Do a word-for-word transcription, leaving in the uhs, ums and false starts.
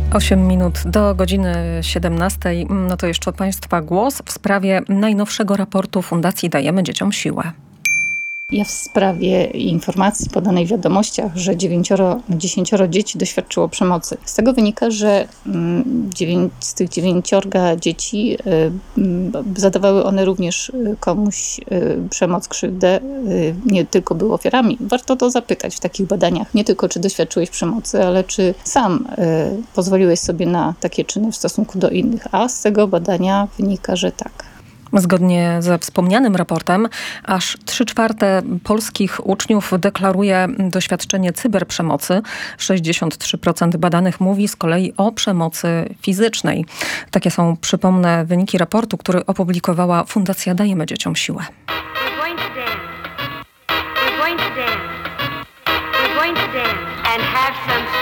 osiem minut do godziny siedemnastej. No to jeszcze od Państwa głos w sprawie najnowszego raportu Fundacji Dajemy Dzieciom Siłę. Ja w sprawie informacji podanej w wiadomościach, że dziewięcioro na dziesięcioro dzieci doświadczyło przemocy. Z tego wynika, że dziewięć, z tych dziewięciorga dzieci y, zadawały one również komuś y, przemoc, krzywdę, y, nie tylko były ofiarami. Warto to zapytać w takich badaniach. Nie tylko, czy doświadczyłeś przemocy, ale czy sam y, pozwoliłeś sobie na takie czyny w stosunku do innych. A z tego badania wynika, że tak. Zgodnie ze wspomnianym raportem, aż trzy czwarte polskich uczniów deklaruje doświadczenie cyberprzemocy. sześćdziesiąt trzy procent badanych mówi z kolei o przemocy fizycznej. Takie są, przypomnę, wyniki raportu, który opublikowała Fundacja Dajemy Dzieciom Siłę. We're going to dance. We're going to dance. We're going to dance and have some